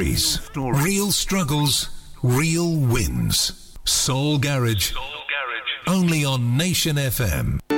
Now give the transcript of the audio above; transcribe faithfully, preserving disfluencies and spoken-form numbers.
stories, real struggles, real wins. Soul Garage, only on Nation F M.